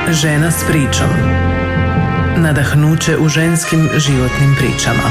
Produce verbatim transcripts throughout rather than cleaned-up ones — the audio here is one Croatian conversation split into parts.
Žena s pričom. Nadahnuće u ženskim životnim pričama.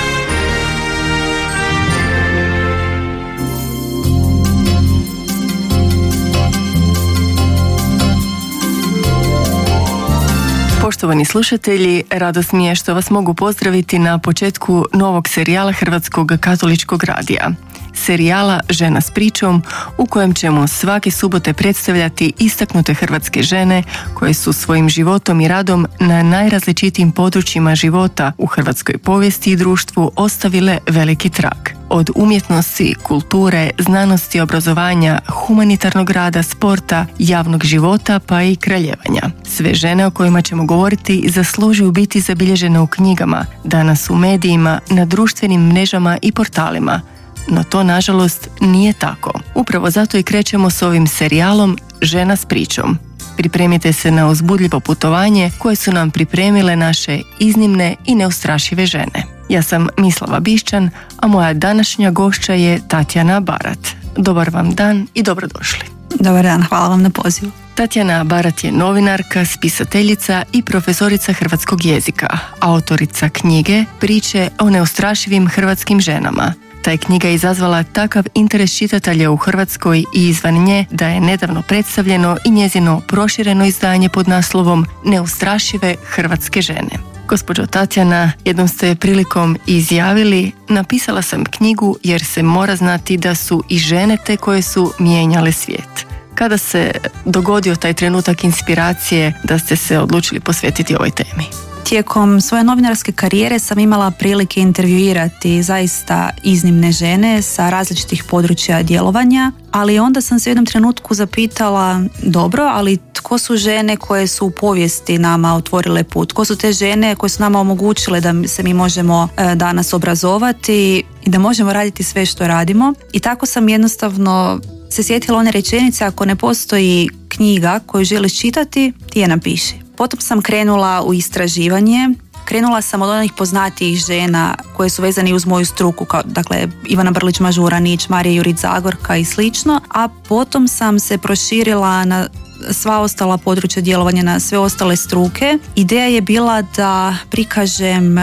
Poštovani slušatelji, radost mi je što vas mogu pozdraviti na početku novog serijala Hrvatskog katoličkog radija. Serijala Žena s pričom, u kojem ćemo svake subote predstavljati istaknute hrvatske žene koje su svojim životom i radom na najrazličitijim područjima života u hrvatskoj povijesti i društvu ostavile veliki trag. Od umjetnosti, kulture, znanosti, obrazovanja, humanitarnog rada, sporta, javnog života pa i kraljevanja. Sve žene o kojima ćemo govoriti zaslužuju biti zabilježene u knjigama, danas u medijima, na društvenim mrežama i portalima. No to, nažalost, nije tako. Upravo zato i krećemo s ovim serijalom Žena s pričom. Pripremite se na uzbudljivo putovanje koje su nam pripremile naše iznimne i neustrašive žene. Ja sam Mislava Bišćan, a moja današnja gošća je Tatjana Barat. Dobar vam dan i dobrodošli. Dobar dan, hvala vam na pozivu. Tatjana Barat je novinarka, spisateljica i profesorica hrvatskog jezika, autorica knjige Priče o neustrašivim hrvatskim ženama. Ta je knjiga izazvala takav interes čitatelja u Hrvatskoj i izvan nje da je nedavno predstavljeno i njezino prošireno izdanje pod naslovom Neustrašive hrvatske žene. Gospođo Tatjana, jednom ste prilikom izjavili: napisala sam knjigu jer se mora znati da su i žene te koje su mijenjale svijet. Kada se dogodio taj trenutak inspiracije da ste se odlučili posvetiti ovoj temi? Tijekom svoje novinarske karijere sam imala prilike intervjuirati zaista iznimne žene sa različitih područja djelovanja, ali onda sam se u jednom trenutku zapitala, dobro, ali tko su žene koje su u povijesti nama otvorile put? Tko su te žene koje su nama omogućile da se mi možemo danas obrazovati i da možemo raditi sve što radimo? I tako sam jednostavno se sjetila one rečenice: ako ne postoji knjiga koju želiš čitati, ti je napiši. Potom sam krenula u istraživanje. Krenula sam od onih poznatijih žena koje su vezani uz moju struku, kao, dakle Ivana Brlić-Mažuranić, Marija Jurić-Zagorka i slično, a potom sam se proširila na sva ostala područja djelovanja, na sve ostale struke. Ideja je bila da prikažem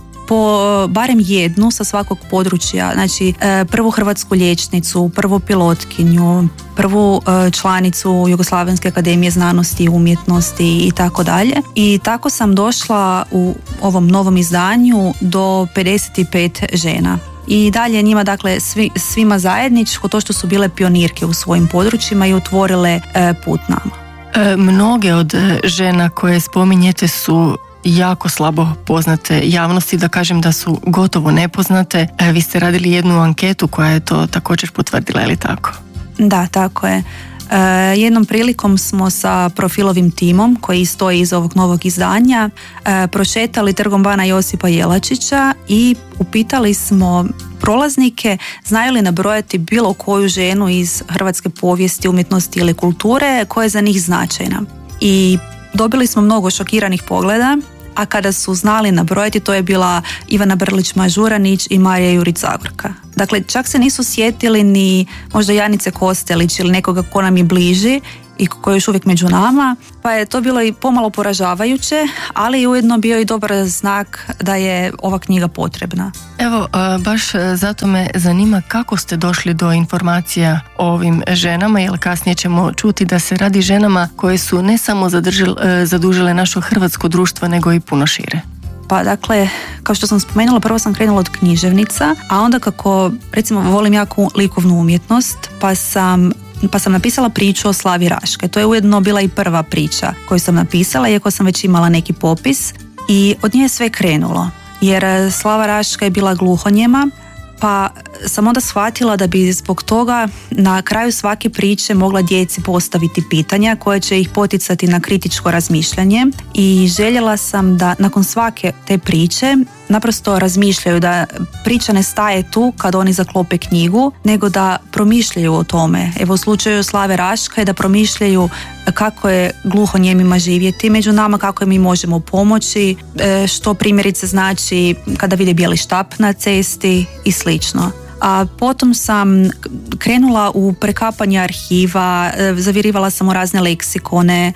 po barem jednu sa svakog područja, znači prvu hrvatsku liječnicu, prvu pilotkinju, prvu članicu Jugoslavenske akademije znanosti i umjetnosti i tako dalje. I tako sam došla u ovom novom izdanju do pedeset pet žena. I dalje njima, dakle, svi, svima zajedničko to što su bile pionirke u svojim područjima i otvorile put nama. E, mnoge od žena koje spominjete su jako slabo poznate javnosti, da kažem da su gotovo nepoznate. E, vi ste radili jednu anketu koja je to također potvrdila, je li tako? Da, tako je. E, jednom prilikom smo sa profilovim timom koji stoji iz ovog novog izdanja e, prošetali trgom Bana Josipa Jelačića i upitali smo prolaznike znaju li nabrojati bilo koju ženu iz hrvatske povijesti, umjetnosti ili kulture koja je za njih značajna. I dobili smo mnogo šokiranih pogleda, a kada su znali nabrojati, to je bila Ivana Brlić-Mažuranić i Marija Jurić-Zagorka. Dakle, čak se nisu sjetili ni možda Janice Kostelić ili nekoga ko nam je bliži i ko je još uvijek među nama, pa je to bilo i pomalo poražavajuće, ali ujedno bio i dobar znak da je ova knjiga potrebna. Evo, baš zato me zanima kako ste došli do informacija o ovim ženama, jer kasnije ćemo čuti da se radi ženama koje su ne samo zadržil, zadužile naše hrvatsko društvo, nego i puno šire. Pa dakle, kao što sam spomenula, prvo sam krenula od književnica, a onda kako, recimo, volim jako likovnu umjetnost, pa sam pa sam napisala priču o Slavi Raške. To je ujedno bila i prva priča koju sam napisala, iako sam već imala neki popis, i od nje je sve krenulo. Jer Slava Raška je bila gluhonijema, pa sam onda shvatila da bi zbog toga na kraju svake priče mogla djeci postaviti pitanja koje će ih poticati na kritičko razmišljanje, i željela sam da nakon svake te priče naprosto razmišljaju, da priča ne staje tu kad oni zaklope knjigu, nego da promišljaju o tome. Evo, u slučaju Slave Raška je da promišljaju kako je gluhonijemima živjeti među nama, kako mi možemo pomoći, što primjerice znači kada vide bijeli štap na cesti i slično. A potom sam krenula u prekapanje arhiva, zavirivala sam u razne leksikone.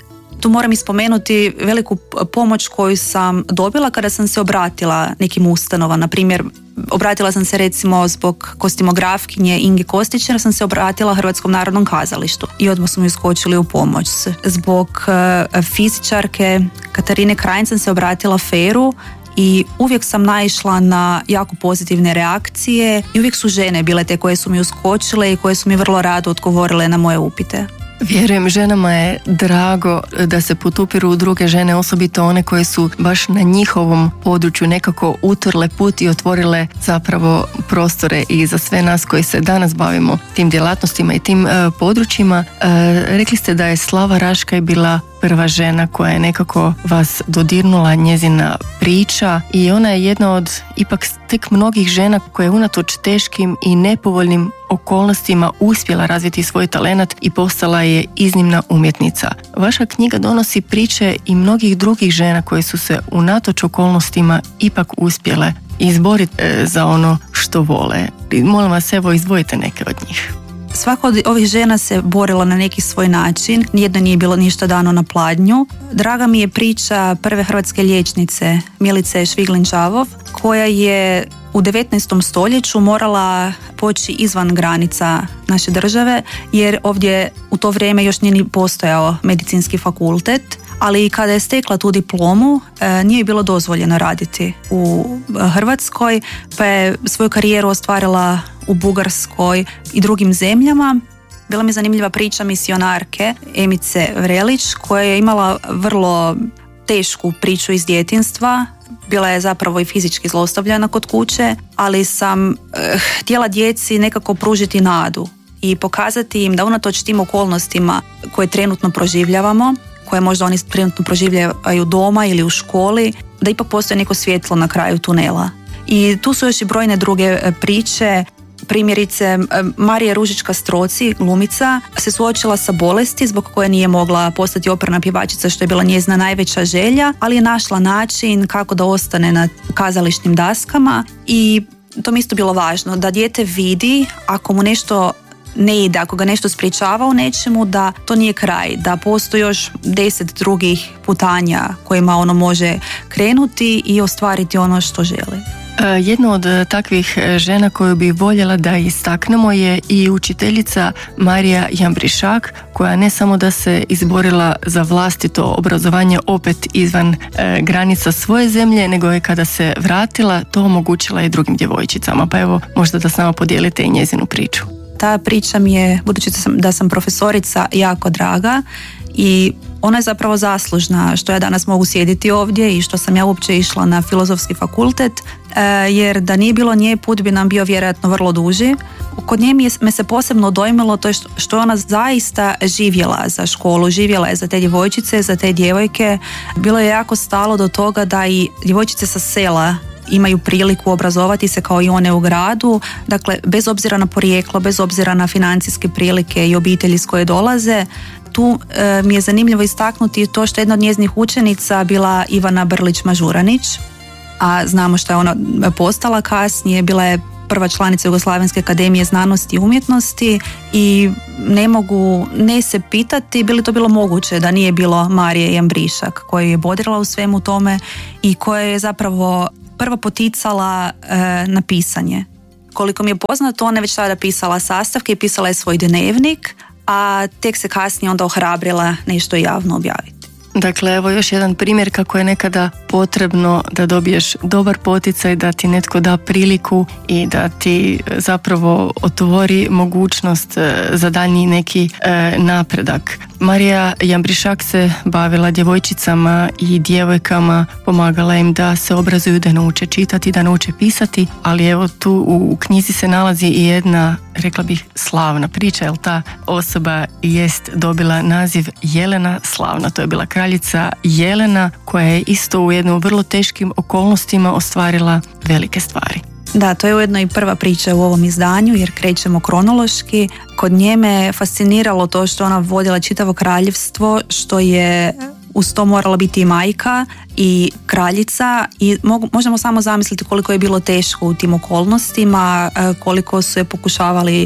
Tu moram ispomenuti veliku pomoć koju sam dobila kada sam se obratila nekim ustanova. Na primjer, obratila sam se recimo zbog kostimografkinje Inge Kostić, jer sam se obratila Hrvatskom narodnom kazalištu i odmah su mi uskočili u pomoć. Zbog uh, fizičarke Katarine Krajin sam se obratila Feru i uvijek sam naišla na jako pozitivne reakcije i uvijek su žene bile te koje su mi uskočile i koje su mi vrlo rado odgovorile na moje upite. Vjerujem, ženama je drago da se potupiru u druge žene, osobito one koje su baš na njihovom području nekako utrle put i otvorile zapravo prostore i za sve nas koji se danas bavimo tim djelatnostima i tim uh, područjima. Uh, rekli ste da je Slava Raškaj bila prva žena koja je nekako vas dodirnula, njezina priča, i ona je jedna od ipak tek mnogih žena koja je unatoč teškim i nepovoljnim okolnostima uspjela razviti svoj talenat i postala je iznimna umjetnica. Vaša knjiga donosi priče i mnogih drugih žena koje su se unatoč okolnostima ipak uspjele izboriti za ono što vole. Molim vas, evo, izdvojite neke od njih. Svaka od ovih žena se borila na neki svoj način, nijedno nije bilo ništa dano na pladnju. Draga mi je priča prve hrvatske liječnice Milice Šviglin-Đavov, koja je u devetnaestom stoljeću morala poći izvan granica naše države, jer ovdje u to vrijeme još nije ni postojao medicinski fakultet, ali kada je stekla tu diplomu nije joj bilo dozvoljeno raditi u Hrvatskoj, pa je svoju karijeru ostvarila u Bugarskoj i drugim zemljama. Bila mi je zanimljiva priča misionarke Emice Vrelić, koja je imala vrlo tešku priču iz djetinjstva. Bila je zapravo i fizički zlostavljana kod kuće, ali sam eh, htjela djeci nekako pružiti nadu i pokazati im da unatoč tim okolnostima koje trenutno proživljavamo, koje možda oni trenutno proživljavaju doma ili u školi, da ipak postoji neko svjetlo na kraju tunela. I tu su još i brojne druge priče. Primjerice, Marija Ružička-Stroci, glumica, se suočila sa bolesti zbog koje nije mogla postati operna pjevačica, što je bila njezina najveća želja, ali je našla način kako da ostane na kazališnim daskama, i to mi isto bilo važno, da dijete vidi ako mu nešto ne ide, ako ga nešto sprječava u nečemu, da to nije kraj, da postoji još deset drugih putanja kojima ono može krenuti i ostvariti ono što želi. Jedna od takvih žena koju bi voljela da istaknemo je i učiteljica Marija Jambrišak, koja ne samo da se izborila za vlastito obrazovanje opet izvan e, granica svoje zemlje, nego je kada se vratila to omogućila i drugim djevojčicama. Pa evo, možda da s nama podijelite i njezinu priču. Ta priča mi je, budući da sam, da sam profesorica, jako draga i ona je zapravo zaslužna što ja danas mogu sjediti ovdje i što sam ja uopće išla na filozofski fakultet, jer da nije bilo nje put bi nam bio vjerojatno vrlo duži. Kod nje mi je, me se posebno dojmilo to što, što je ona zaista živjela za školu, živjela je za te djevojčice, za te djevojke. Bilo je jako stalo do toga da i djevojčice sa sela imaju priliku obrazovati se kao i one u gradu, dakle bez obzira na porijeklo, bez obzira na financijske prilike i obitelji s koje dolaze. Tu e, mi je zanimljivo istaknuti to što jedna od njezinih učenica bila Ivana Brlić-Mažuranić, a znamo što je ona postala kasnije, bila je prva članica Jugoslavenske akademije znanosti i umjetnosti i ne mogu ne se pitati bi li to bilo moguće da nije bilo Marije Jambrišak, koja je bodrila u svemu tome i koja je zapravo prvo poticala e, na pisanje. Koliko mi je poznato, ona je već tada pisala sastavke i pisala je svoj dnevnik, a tek se kasnije onda ohrabrila nešto javno objaviti. Dakle, evo još jedan primjer kako je nekada potrebno da dobiješ dobar poticaj, da ti netko da priliku i da ti zapravo otvori mogućnost za daljnji neki e, napredak. Marija Jambrišak se bavila djevojčicama i djevojkama, pomagala im da se obrazuju, da nauče čitati, da nauče pisati, ali evo tu u, u knjizi se nalazi i jedna, rekla bih, slavna priča, jer ta osoba jest dobila naziv Jelena Slavna. To je bila kraljica Jelena koja je isto u jednom vrlo teškim okolnostima ostvarila velike stvari. Da, to je ujedno i prva priča u ovom izdanju jer krećemo kronološki. Kod nje me fasciniralo to što ona vodila čitavo kraljevstvo, što je uz to morala biti i majka i kraljica i mogu, možemo samo zamisliti koliko je bilo teško u tim okolnostima, koliko su je pokušavali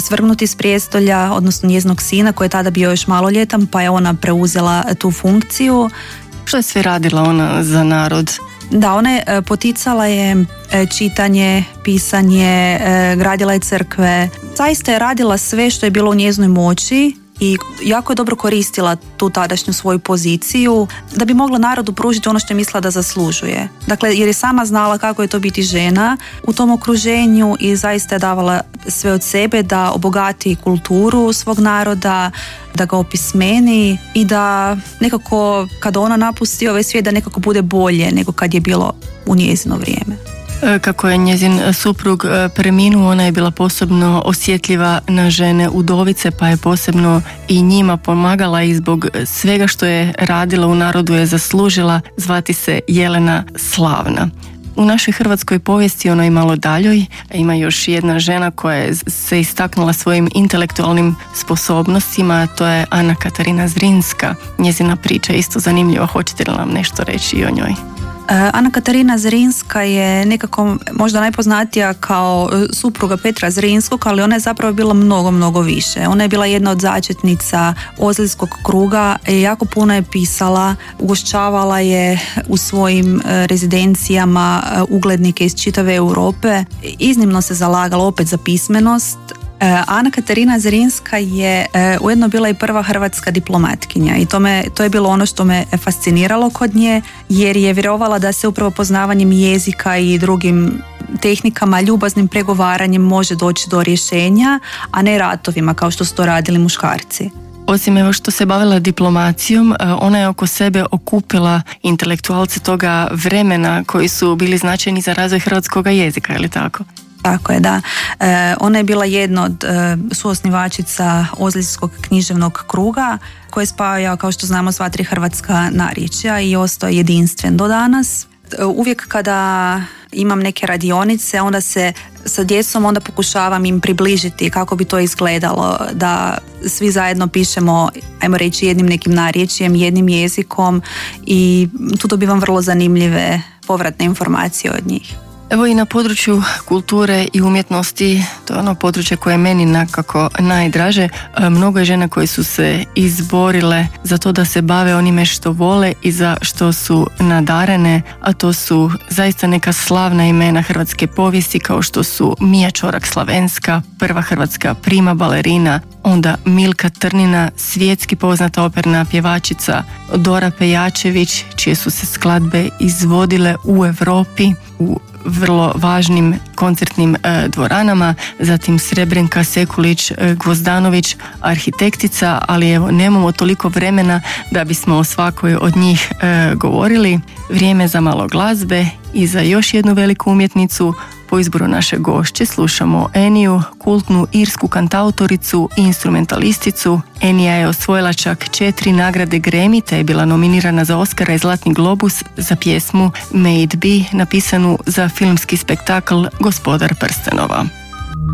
svrgnuti s prijestolja, odnosno njezinog sina koji je tada bio još maloljetan, pa je ona preuzela tu funkciju. Što je sve radila ona za narod? Da, ona je poticala je čitanje, pisanje, gradila je crkve. Zaista je radila sve što je bilo u njezinoj moći i jako je dobro koristila tu tadašnju svoju poziciju da bi mogla narodu pružiti ono što je mislila da zaslužuje. Dakle, jer je sama znala kako je to biti žena u tom okruženju i zaista je davala sve od sebe da obogati kulturu svog naroda, da ga opismeni i da nekako kada ona napusti ovaj svijet da nekako bude bolje nego kad je bilo u njezino vrijeme. Kako je njezin suprug preminuo, ona je bila posebno osjetljiva na žene udovice, pa je posebno i njima pomagala i zbog svega što je radila u narodu je zaslužila zvati se Jelena Slavna. U našoj hrvatskoj povijesti, onoj malo daljoj, ima još jedna žena koja je se istaknula svojim intelektualnim sposobnostima, to je Ana Katarina Zrinska. Njezina priča je isto zanimljiva, hoćete li nam nešto reći i o njoj? Ana Katarina Zrinska je nekako možda najpoznatija kao supruga Petra Zrinskog, ali ona je zapravo bila mnogo, mnogo više. Ona je bila jedna od začetnica Ozlskog kruga, jako puno je pisala, ugošćavala je u svojim rezidencijama uglednike iz čitave Europe. Iznimno se zalagala opet za pismenost. Ana Katarina Zrinska je ujedno bila i prva hrvatska diplomatkinja i to, me, to je bilo ono što me fasciniralo kod nje, jer je vjerovala da se upravo poznavanjem jezika i drugim tehnikama, ljubaznim pregovaranjem može doći do rješenja, a ne ratovima kao što su to radili muškarci. Osim evo što se bavila diplomacijom, ona je oko sebe okupila intelektualce toga vremena koji su bili značajni za razvoj hrvatskog jezika, je li tako? Tako je, da. E, ona je bila jedna od e, suosnivačica Ozlskog književnog kruga koje spaja, kao što znamo, sva tri hrvatska narječja i ostao jedinstven do danas. E, uvijek kada imam neke radionice, onda se sa djecom onda pokušavam im približiti kako bi to izgledalo, da svi zajedno pišemo, ajmo reći, jednim nekim narječjem, jednim jezikom i tu dobivam vrlo zanimljive povratne informacije od njih. Evo i na području kulture i umjetnosti, to je ono područje koje je meni nekako najdraže, mnogo je žena koje su se izborile za to da se bave onime što vole i za što su nadarene, a to su zaista neka slavna imena hrvatske povijesti kao što su Mija Čorak-Slavenska, prva hrvatska prima balerina, onda Milka Trnina, svjetski poznata operna pjevačica, Dora Pejačević, čije su se skladbe izvodile u Europi, u vrlo važnim koncertnim e, dvoranama, zatim Srebrenka Sekulić e, Gvozdanović, arhitektica, ali evo nemamo toliko vremena da bismo o svakoj od njih e, govorili. Vrijeme za malo glazbe i za još jednu veliku umjetnicu. Po izboru naše gošće slušamo Eniju, kultnu irsku kantautoricu i instrumentalisticu. Enija je osvojila čak četiri nagrade Grammy te je bila nominirana za Oscara i Zlatni globus za pjesmu May It Be, napisanu za filmski spektakl Gospodar prstenova.